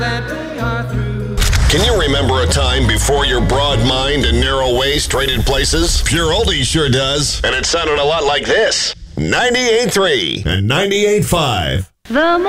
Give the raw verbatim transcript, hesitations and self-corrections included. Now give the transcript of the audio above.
Can you remember a time before your broad mind and narrow waist traded places? Pure Oldie sure does. And it sounded a lot like this. ninety-eight point three and ninety-eight point five. The